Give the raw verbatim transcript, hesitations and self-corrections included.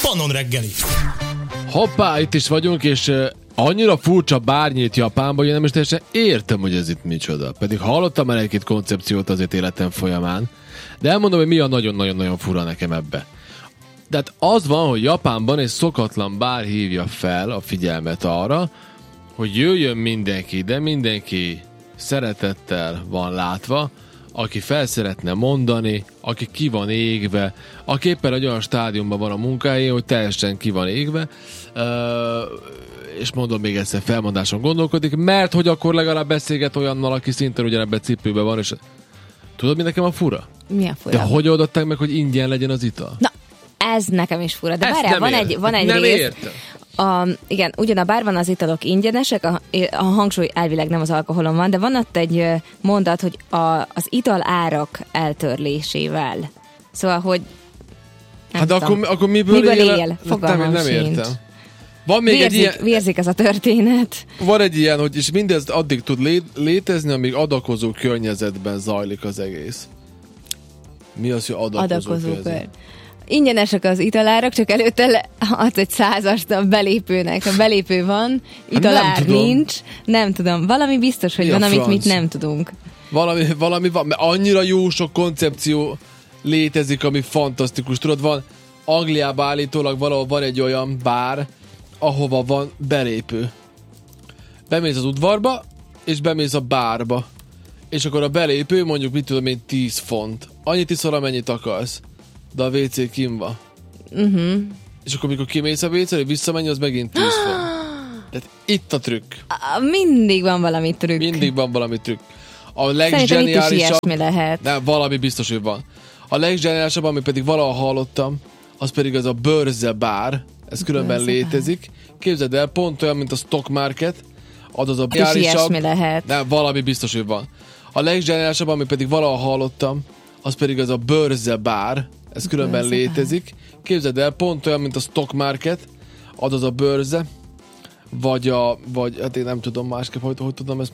Pannon Reggeli. Hoppá, itt is vagyunk, és uh, annyira furcsa bárnyét Japánban, hogy én nem is teljesen értem, hogy ez itt micsoda. Pedig hallottam már egy-két koncepciót azért életem folyamán, de elmondom, hogy mi a nagyon-nagyon-nagyon fura nekem ebbe. De hát az van, hogy Japánban egy szokatlan bár hívja fel a figyelmet arra, hogy jöjjön mindenki, de mindenki szeretettel van látva, aki fel szeretne mondani, aki ki van égve, aki éppen egy olyan stádiumban van a munkája, hogy teljesen ki van égve, uh, és mondom még egyszer, felmondáson gondolkodik, mert hogy akkor legalább beszélget olyannal, aki szintén ugyanebben cipőben van, és tudod, mi nekem a fura? Mi a fura? De hogy oldották meg, hogy ingyen legyen az ital? Na, ez nekem is fura, de várjál, van egy, van egy nem rész. Értem. A, igen, ugyan a bárban az italok ingyenesek, a, a hangsúly elvileg nem az alkoholon van, de van ott egy mondat, hogy a, az ital árak eltörlésével. Szóval, hogy hát de akkor, akkor miből, miből él? él? Fogalmam nem, nem sincs. értem. Van még vérzik, egy ilyen... vérzik ez a történet. Van egy ilyen, hogy és mindez addig tud lé, létezni, amíg adakozó környezetben zajlik az egész. Mi az, hogy adakozó, adakozó környezet? Ingyenesek az italárak, csak előtte le, adsz egy százast a belépőnek. A belépő van, italár nincs. Nem tudom. Valami biztos, hogy Mi van, amit franc? mit nem tudunk. Valami, valami van, mert annyira jó sok koncepció létezik, ami fantasztikus. Tudod, van Angliában állítólag valahol van egy olyan bár, ahova van belépő. Bemész az udvarba, és bemész a bárba. És akkor a belépő mondjuk, mit tudom én, tíz font. Annyit iszol, amennyit akarsz. De a vé cé kim van. Uh-huh. És akkor, mikor kimész a vé cére, visszamenj, az megint tíz font. Tehát itt a trükk. Mindig van valami trükk. Mindig van valami trükk. A Szerintem leggeniálisabb... itt is ilyesmi lehet. Nem, valami biztos, hogy van. A leggeniálisabb, ami pedig valahol hallottam, az pedig az a bőrze bár. Ez különben Bőrze létezik. Képzeld el, pont olyan, mint a stock market. Az a is ilyesmi lehet. Nem, valami biztos, hogy van. A leggeniálisabb, ami pedig valahol hallottam, az pedig az a bőrze bár. Ez különben bőrze létezik. Képzeld el, pont olyan, mint a stock market. Az az a bőrze. Vagy a, vagy, hát én nem tudom másképp, hogy, hogy tudom ezt